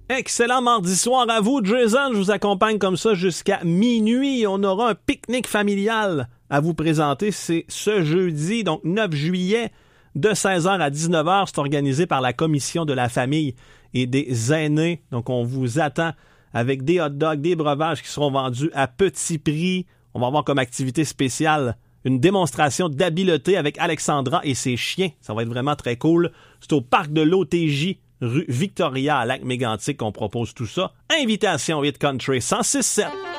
Excellent mardi soir à vous, Jason. Je vous accompagne comme ça jusqu'à minuit. On aura un pique-nique familial à vous présenter. C'est ce jeudi, donc 9 juillet, de 16h à 19h. C'est organisé par la Commission de la famille et des aînés. Donc, on vous attend avec des hot dogs, des breuvages qui seront vendus à petit prix. On va avoir comme activité spéciale une démonstration d'habileté avec Alexandra et ses chiens. Ça va être vraiment très cool. C'est au parc de l'OTJ, rue Victoria, à Lac-Mégantic, qu'on propose tout ça. Invitation Hit Country 106.7.